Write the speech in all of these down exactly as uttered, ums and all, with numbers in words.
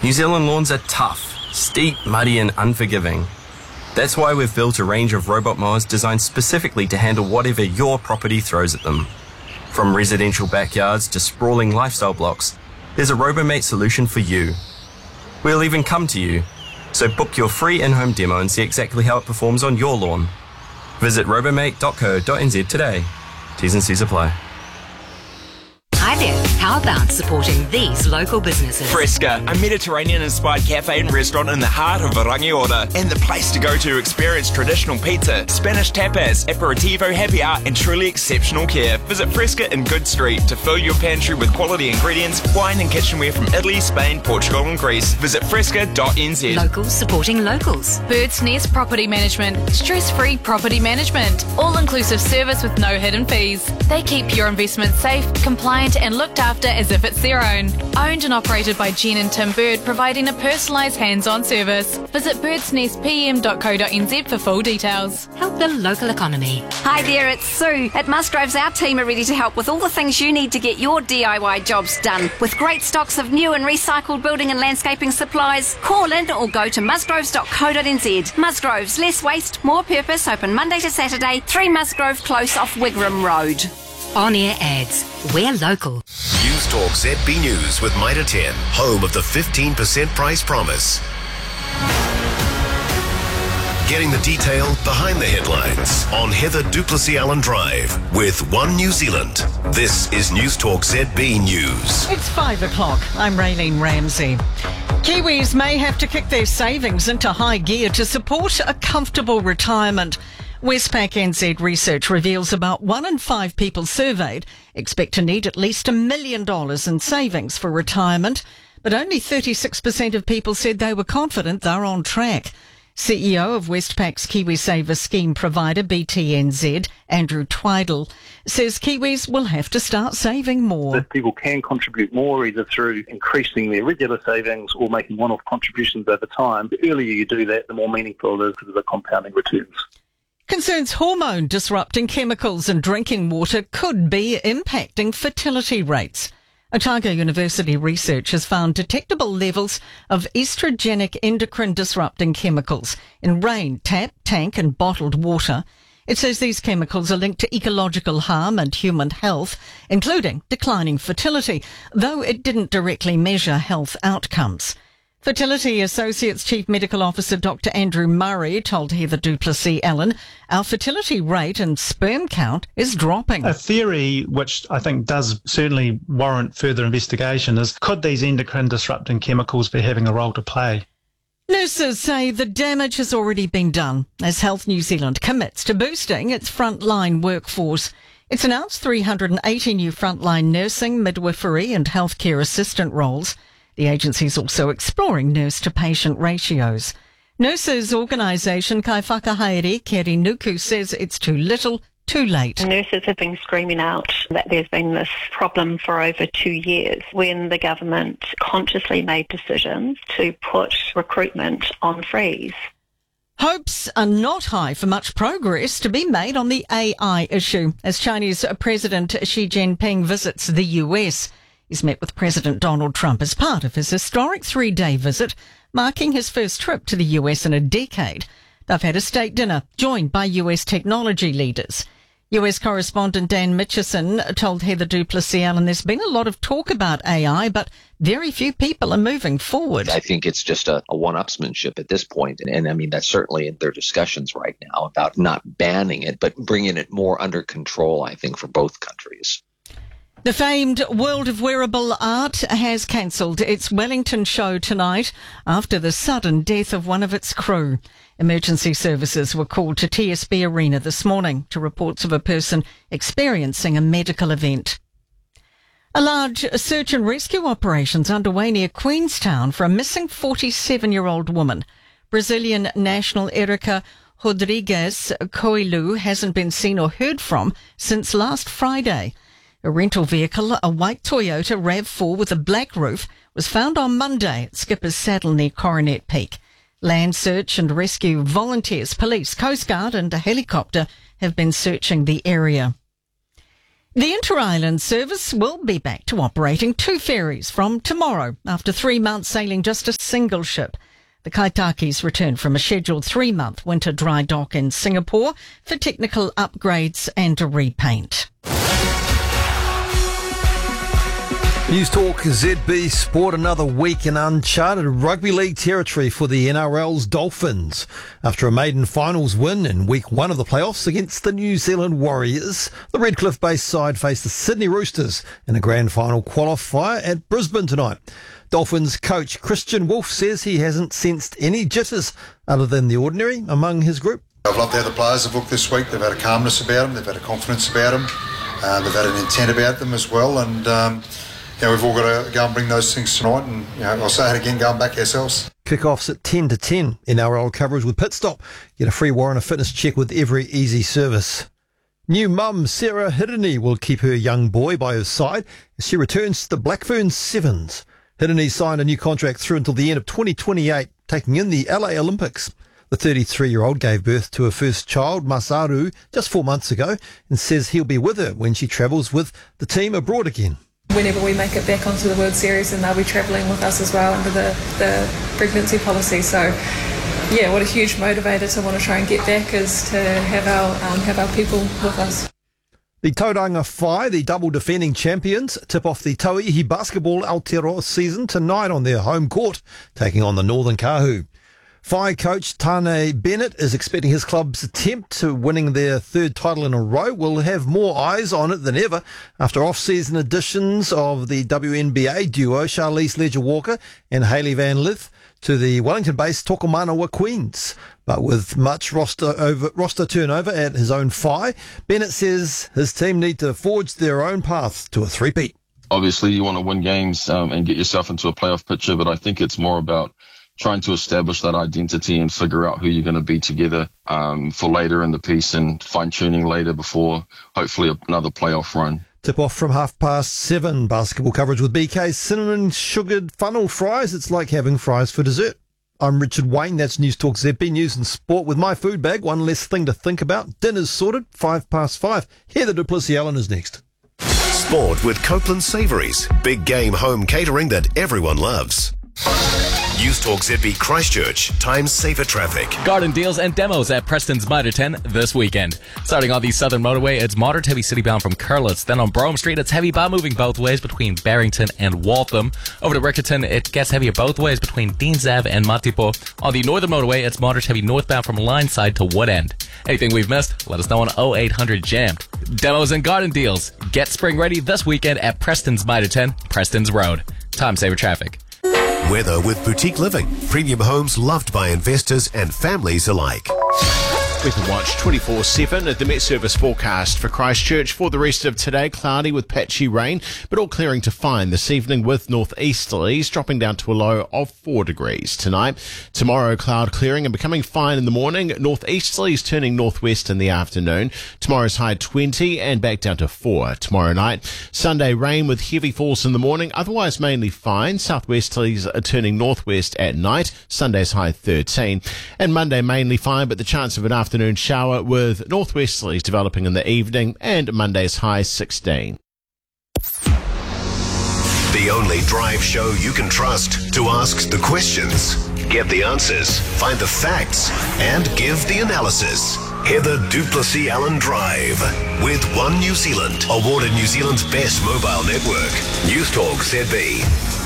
New Zealand lawns are tough, steep, muddy and unforgiving. That's why we've built a range of robot mowers designed specifically to handle whatever your property throws at them. From residential backyards to sprawling lifestyle blocks, there's a RoboMate solution for you. We'll even come to you, so book your free in-home demo and see exactly how it performs on your lawn. Visit robomate dot co dot n z today. T's and C's apply. Hi there, how about supporting these local businesses? Fresca, a Mediterranean-inspired cafe and restaurant in the heart of Rangiora, and the place to go to experience traditional pizza, Spanish tapas, aperitivo, happy hour, and truly exceptional care. Visit Fresca in Good Street to fill your pantry with quality ingredients, wine and kitchenware from Italy, Spain, Portugal and Greece. Visit fresca dot n z. Locals supporting locals. Bird's Nest Property Management, stress-free property management, all-inclusive service with no hidden fees. They keep your investment safe, compliant and looked after as if it's their own. Owned and operated by Jen and Tim Bird, providing a personalised hands-on service. Visit birds nest p m dot co dot n z for full details. Help the local economy. Hi there, it's Sue. At Musgroves, our team are ready to help with all the things you need to get your D I Y jobs done. With great stocks of new and recycled building and landscaping supplies, call in or go to musgroves dot co dot n z. Musgroves, less waste, more purpose, open Monday to Saturday, three Musgrove Close off Wigram Road. On-air ads. We're local. News Talk Z B News with Mitre ten, home of the fifteen percent price promise. Getting the detail behind the headlines on Heather Duplessis Allen Drive with One New Zealand. This is News Talk Z B News. It's five o'clock. I'm Raylene Ramsey. Kiwis may have to kick their savings into high gear to support a comfortable retirement. Westpac N Z research reveals about one in five people surveyed expect to need at least a million dollars in savings for retirement, but only thirty-six percent of people said they were confident they're on track. C E O of Westpac's KiwiSaver scheme provider B T N Z, Andrew Twidle, says Kiwis will have to start saving more. If people can contribute more, either through increasing their regular savings or making one-off contributions over time, the earlier you do that, the more meaningful it is because of the compounding returns. Concerns hormone-disrupting chemicals in drinking water could be impacting fertility rates. Otago University research has found detectable levels of estrogenic endocrine-disrupting chemicals in rain, tap, tank and bottled water. It says these chemicals are linked to ecological harm and human health, including declining fertility, though it didn't directly measure health outcomes. Fertility Associates Chief Medical Officer Doctor Andrew Murray told Heather Duplessis Allen, our fertility rate and sperm count is dropping. A theory which I think does certainly warrant further investigation is, could these endocrine disrupting chemicals be having a role to play? Nurses say the damage has already been done as Health New Zealand commits to boosting its frontline workforce. It's announced three hundred eighty new frontline nursing, midwifery and healthcare assistant roles. The agency is also exploring nurse-to-patient ratios. Nurses organisation Kai Whakahaere Keri Nuku says it's too little, too late. Nurses have been screaming out that there's been this problem for over two years when the government consciously made decisions to put recruitment on freeze. Hopes are not high for much progress to be made on the A I issue as Chinese President Xi Jinping visits the U S. He's met with President Donald Trump as part of his historic three-day visit, marking his first trip to the U S in a decade. They've had a state dinner, joined by U S technology leaders. U S correspondent Dan Mitchison told Heather Duplessis Allen there's been a lot of talk about A I, but very few people are moving forward. I think it's just a, a one-upsmanship at this point. And, and I mean, that's certainly in their discussions right now about not banning it, but bringing it more under control, I think, for both countries. The famed World of Wearable Art has cancelled its Wellington show tonight after the sudden death of one of its crew. Emergency services were called to T S B Arena this morning to reports of a person experiencing a medical event. A large search and rescue operation's underway near Queenstown for a missing forty-seven-year-old woman. Brazilian national Erica Rodrigues Coelho hasn't been seen or heard from since last Friday. A rental vehicle, a white Toyota RAV four with a black roof, was found on Monday at Skipper's Saddle near Coronet Peak. Land search and rescue volunteers, police, Coast Guard and a helicopter have been searching the area. The Inter-Island service will be back to operating two ferries from tomorrow after three months sailing just a single ship. The Kaitakis return from a scheduled three-month winter dry dock in Singapore for technical upgrades and a repaint. News Talk Z B Sport, another week in uncharted rugby league territory for the N R L's Dolphins. After a maiden finals win in week one of the playoffs against the New Zealand Warriors, the Redcliffe-based side faced the Sydney Roosters in a grand final qualifier at Brisbane tonight. Dolphins coach Christian Wolf says he hasn't sensed any jitters other than the ordinary among his group. I've loved how the players have looked this week. They've had a calmness about them, they've had a confidence about them, uh, they've had an intent about them as well, and um, you know, we've all got to go and bring those things tonight, and you know, I'll say it again, going back ourselves. Kickoffs at ten to ten. N R L coverage with Pit Stop. Get a free warrant of fitness check with every easy service. New mum Sarah Hirini will keep her young boy by her side as she returns to the Blackburn Sevens. Hirini signed a new contract through until the end of twenty twenty-eight, taking in the L A Olympics. The thirty-three-year-old gave birth to her first child, Masaru, just four months ago and says he'll be with her when she travels with the team abroad again. Whenever we make it back onto the World Series, and they'll be travelling with us as well under the, the pregnancy policy. So, yeah, what a huge motivator to want to try and get back is to have our um, have our people with us. The Tauranga Whai, the double defending champions, tip off the Tauihi Basketball Aotearoa season tonight on their home court, taking on the Northern Kahu. Whai coach Tane Bennett is expecting his club's attempt to winning their third title in a row will have more eyes on it than ever after off-season additions of the W N B A duo Charlize Ledger-Walker and Hayley Van Lith to the Wellington-based Tokomanawa Queens. But with much roster over, roster turnover at his own Whai, Bennett says his team need to forge their own path to a three-peat. Obviously, you want to win games um, and get yourself into a playoff picture, but I think it's more about trying to establish that identity and figure out who you're going to be together um, for later in the piece and fine-tuning later before hopefully another playoff run. Tip off from half past seven. Basketball coverage with B K's cinnamon sugared funnel fries. It's like having fries for dessert. I'm Richard Wayne. That's News Talk Z B News and Sport with my food bag. One less thing to think about. Dinner's sorted. Five past five. Heather du Plessis-Allen is next. Sport with Copeland Savouries. Big game home catering that everyone loves. News Talk Z B Christchurch, times safer traffic. Garden deals and demos at Preston's Mitre this weekend. Starting on the Southern Motorway, it's moderate heavy citybound from Curlitz. Then on Brougham Street, it's heavy bar moving both ways between Barrington and Waltham. Over to Riccarton, it gets heavier both ways between Deans Ave and Matipo. On the Northern Motorway, it's moderate heavy northbound from Lineside to Woodend. Anything we've missed, let us know on oh eight hundred jammed. Demos and garden deals. Get spring ready this weekend at Preston's Mitre Preston's Road. Time saver traffic. Weather with Boutique Living. Premium homes loved by investors and families alike. Weather Watch twenty-four seven at the Met Service forecast for Christchurch for the rest of today. Cloudy with patchy rain, but all clearing to fine this evening with northeasterlies dropping down to a low of four degrees tonight. Tomorrow, cloud clearing and becoming fine in the morning. Northeasterlies turning northwest in the afternoon. Tomorrow's high twenty and back down to four tomorrow night. Sunday, rain with heavy falls in the morning, otherwise mainly fine. Southwesterlies are turning northwest at night. Sunday's high thirteen. And Monday, mainly fine, but the chance of an afternoon afternoon shower with northwesterlies developing in the evening, and Monday's high sixteen. The only drive show you can trust to ask the questions, get the answers, find the facts, and give the analysis. Heather du Plessis-Allen Drive with One New Zealand, awarded New Zealand's best mobile network. News Talk Z B.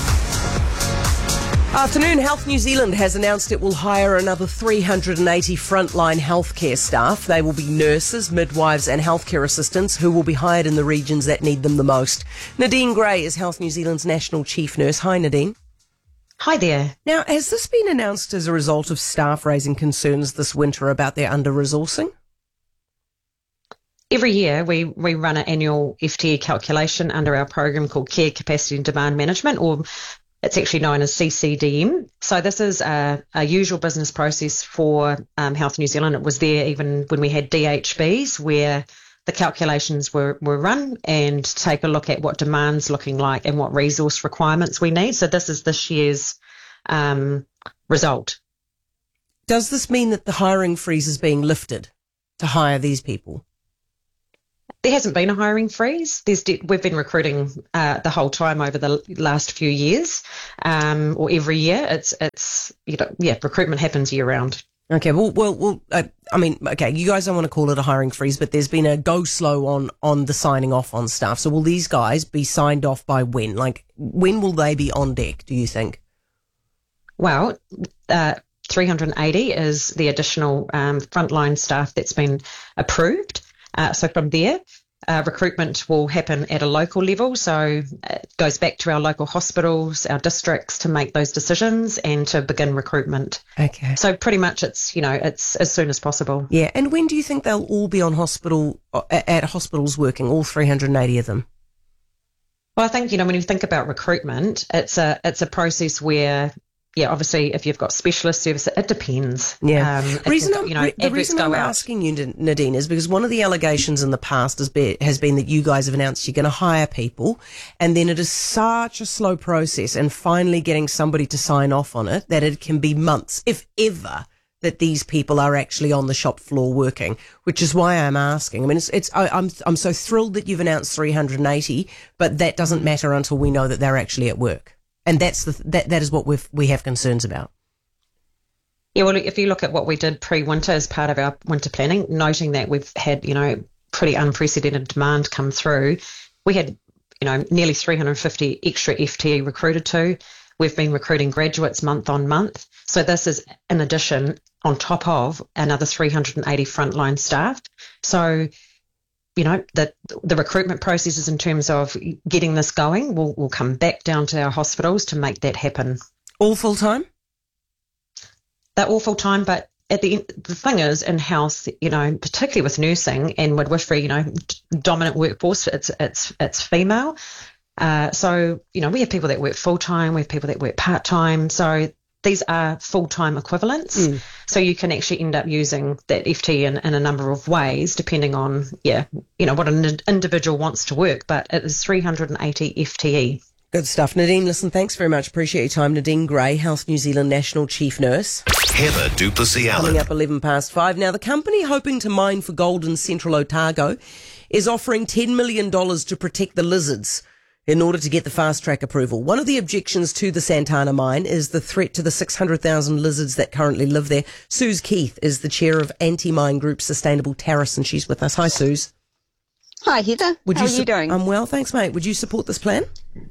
Afternoon, Health New Zealand has announced it will hire another three hundred eighty frontline healthcare staff. They will be nurses, midwives and healthcare assistants who will be hired in the regions that need them the most. Nadine Gray is Health New Zealand's National Chief Nurse. Hi, Nadine. Hi there. Now, has this been announced as a result of staff raising concerns this winter about their under-resourcing? Every year we, we run an annual F T E calculation under our program called Care Capacity and Demand Management, or it's actually known as C C D M. So this is a, a usual business process for um, Health New Zealand. It was there even when we had D H Bs, where the calculations were, were run and take a look at what demand's looking like and what resource requirements we need. So this is this year's um, result. Does this mean that the hiring freeze is being lifted to hire these people? There hasn't been a hiring freeze. There's de- we've been recruiting uh, the whole time over the last few years, um, or every year. It's it's you know yeah, recruitment happens year round. Okay, well, well, well uh, I mean, okay, you guys don't want to call it a hiring freeze, but there's been a go slow on on the signing off on staff. So will these guys be signed off by when? Like, when will they be on deck, do you think? Well, uh, three hundred eighty is the additional um, frontline staff that's been approved. Uh, so from there, uh, recruitment will happen at a local level. So it goes back to our local hospitals, our districts to make those decisions and to begin recruitment. Okay. So pretty much it's, you know, it's as soon as possible. Yeah. And when do you think they'll all be on hospital, at hospitals working, all three hundred eighty of them? Well, I think, you know, when you think about recruitment, it's a, it's a process where, yeah, obviously, if you've got specialist services, it depends. Yeah. Um, reason it, I'm, you know, the reason I'm out. asking you, Nadine, is because one of the allegations in the past has been, has been that you guys have announced you're going to hire people, and then it is such a slow process, and finally getting somebody to sign off on it, that it can be months, if ever, that these people are actually on the shop floor working, which is why I'm asking. I mean, it's, it's I, I'm I'm so thrilled that you've announced three hundred eighty, but that doesn't matter until we know that they're actually at work. And that's the that that is what we we have concerns about. Yeah, well, if you look at what we did pre-winter as part of our winter planning, noting that we've had, you know, pretty unprecedented demand come through, we had, you know, nearly three hundred fifty extra F T E recruited to. We've been recruiting graduates month on month. So this is in addition on top of another three hundred eighty frontline staff. So, you know, the the recruitment processes in terms of getting this going will will come back down to our hospitals to make that happen. All full time? They're all full time, but at the the thing is, in health, you know, particularly with nursing and midwifery, you know, dominant workforce, it's it's it's female. Uh, so you know, we have people that work full time, we have people that work part time. So these are full-time equivalents. Mm. So you can actually end up using that F T E in, in a number of ways, depending on, yeah, you know, what an individual wants to work. But it is three hundred eighty F T E. Good stuff. Nadine, listen, thanks very much. Appreciate your time. Nadine Gray, Health New Zealand National Chief Nurse. Heather du Plessis-Allen. Coming up eleven past five. Now, the company hoping to mine for gold in central Otago is offering ten million dollars to protect the lizards in order to get the fast-track approval. One of the objections to the Santana mine is the threat to the six hundred thousand lizards that currently live there. Suze Keith is the chair of Anti-Mine Group Sustainable Terrace, and she's with us. Hi, Suze. Hi, Heather. Would How you are you su- doing? I'm well, thanks, mate. Would you support this plan?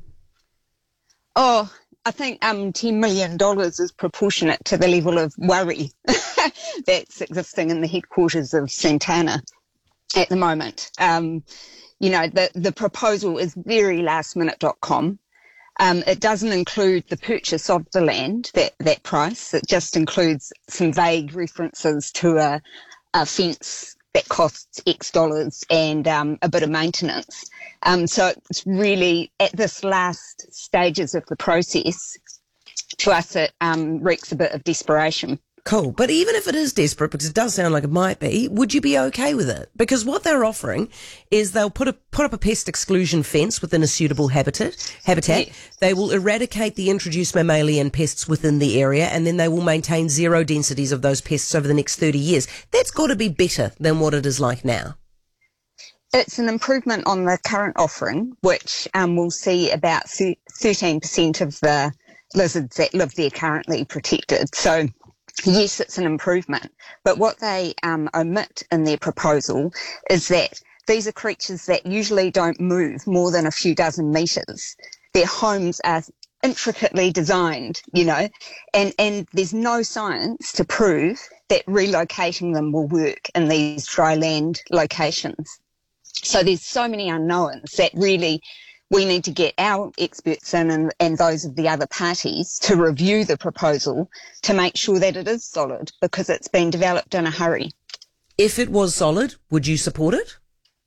Oh, I think um, ten million dollars is proportionate to the level of worry that's existing in the headquarters of Santana at the moment. Um, you know, the, the proposal is very last minute dot com. Um, it doesn't include the purchase of the land, that, that price. It just includes some vague references to a, a fence that costs X dollars and um, a bit of maintenance. Um, so it's really at this last stages of the process, to us it um, reeks a bit of desperation. Cool. But even if it is desperate, because it does sound like it might be, would you be okay with it? Because what they're offering is they'll put a, put up a pest exclusion fence within a suitable habitat. habitat. Yes. They will eradicate the introduced mammalian pests within the area, and then they will maintain zero densities of those pests over the next thirty years. That's got to be better than what it is like now. It's an improvement on the current offering, which um, will see about thirteen percent of the lizards that live there currently protected. So, yes, it's an improvement. But what they um, omit in their proposal is that these are creatures that usually don't move more than a few dozen metres. Their homes are intricately designed, you know, and, and there's no science to prove that relocating them will work in these dry land locations. So there's so many unknowns that really we need to get our experts in and, and those of the other parties to review the proposal to make sure that it is solid, because it's been developed in a hurry. If it was solid, would you support it?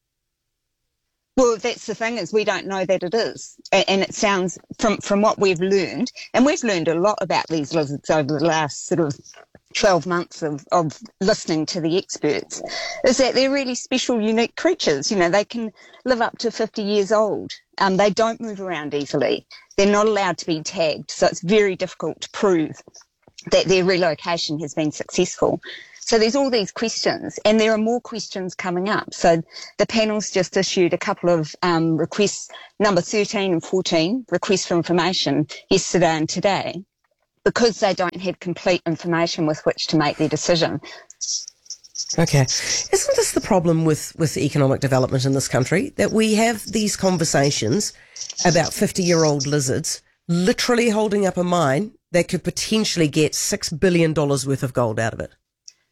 Well, that's the thing, is we don't know that it is. And it sounds, from, from what we've learned, and we've learned a lot about these lizards over the last sort of twelve months of, of listening to the experts, is that they're really special, unique creatures. You know, they can live up to fifty years old. Um, they don't move around easily. They're not allowed to be tagged. So it's very difficult to prove that their relocation has been successful. So there's all these questions, and there are more questions coming up. So the panel's just issued a couple of um, requests, number thirteen and fourteen, requests for information yesterday and today, because they don't have complete information with which to make their decision. Okay. Isn't this the problem with, with economic development in this country? That we have these conversations about fifty-year-old lizards literally holding up a mine that could potentially get six billion dollars worth of gold out of it?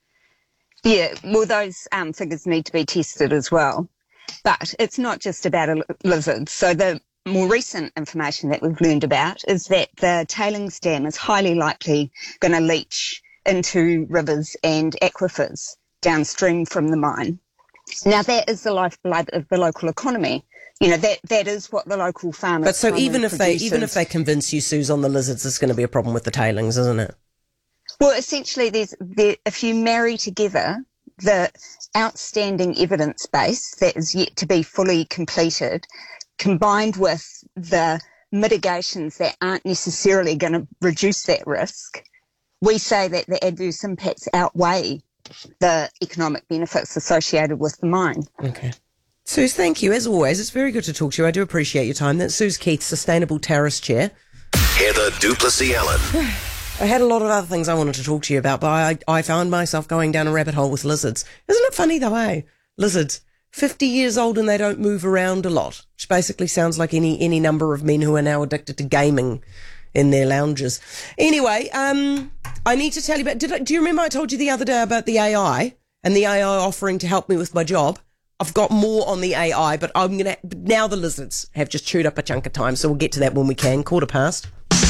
Yeah, well, those um, figures need to be tested as well. But it's not just about a lizard. So the more recent information that we've learned about is that the tailings dam is highly likely going to leach into rivers and aquifers downstream from the mine. Now, that is the lifeblood of the local economy. You know, that that is what the local farmers. But so even if produces. they even if they convince you, Suze, on the lizards, there's going to be a problem with the tailings, isn't it? Well, essentially, there's there, if you marry together the outstanding evidence base that is yet to be fully completed, combined with the mitigations that aren't necessarily going to reduce that risk, we say that the adverse impacts outweigh the economic benefits associated with the mine. Okay. Suze, thank you. As always, it's very good to talk to you. I do appreciate your time. That's Suze Keith, Sustainable Terrace Chair. Heather du Plessis-Allen. I had a lot of other things I wanted to talk to you about, but I, I found myself going down a rabbit hole with lizards. Isn't it funny though, eh? Lizards. fifty years old and they don't move around a lot, which basically sounds like any, any number of men who are now addicted to gaming in their lounges. Anyway, um, I need to tell you about, did I, do you remember I told you the other day about the A I and the A I offering to help me with my job? I've got more on the A I, but I'm going to, now the lizards have just chewed up a chunk of time, so we'll get to that when we can. Quarter past.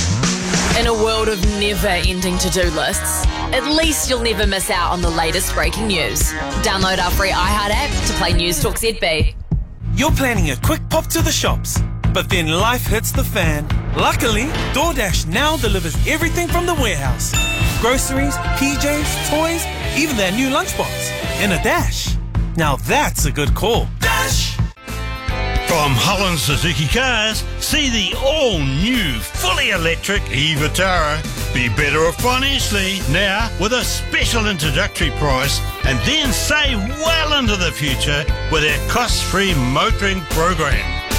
In a world of never-ending to-do lists, at least you'll never miss out on the latest breaking news. Download our free iHeart app to play News Talk Z B. You're planning a quick pop to the shops, but then life hits the fan. Luckily, DoorDash now delivers everything from the warehouse. Groceries, P Js, toys, even their new lunchbox. In a dash. Now that's a good call. Dash! From Holland Suzuki Cars, see the all-new, fully electric e-Vitara. Be better off financially now with a special introductory price and then save well into the future with our cost-free motoring program.